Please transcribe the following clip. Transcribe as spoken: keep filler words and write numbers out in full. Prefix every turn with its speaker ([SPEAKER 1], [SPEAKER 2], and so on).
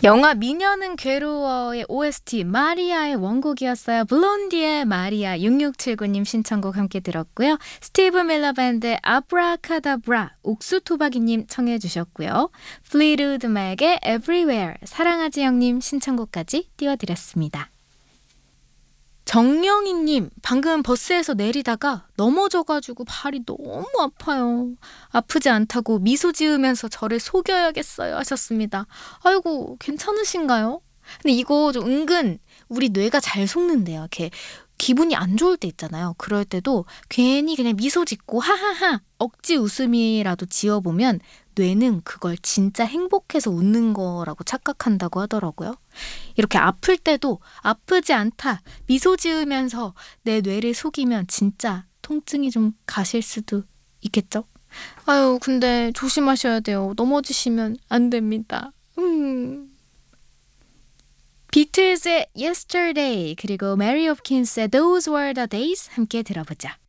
[SPEAKER 1] 영화 미녀는 괴로워의 오에스티 마리아의 원곡이었어요. 블론디의 마리아. 육육칠구님 신청곡 함께 들었고요. 스티브 밀러 밴드의 아브라카다브라 옥수토박이님 청해 주셨고요. 플리트우드 맥의 Everywhere 사랑하지 형님 신청곡까지 띄워드렸습니다. 정영희님, 방금 버스에서 내리다가 넘어져가지고 발이 너무 아파요. 아프지 않다고 미소 지으면서 저를 속여야겠어요 하셨습니다. 아이고, 괜찮으신가요? 근데 이거 좀 은근 우리 뇌가 잘 속는데요. 이렇게 기분이 안 좋을 때 있잖아요. 그럴 때도 괜히 그냥 미소 짓고 하하하 억지 웃음이라도 지어보면 뇌는 그걸 진짜 행복해서 웃는 거라고 착각한다고 하더라고요. 이렇게 아플 때도 아프지 않다 미소 지으면서 내 뇌를 속이면 진짜 통증이 좀 가실 수도 있겠죠? 아유, 근데 조심하셔야 돼요. 넘어지시면 안 됩니다. 음. 비틀즈의 Yesterday 그리고 메리 홉킨스의 Those Were the Days 함께 들어보자.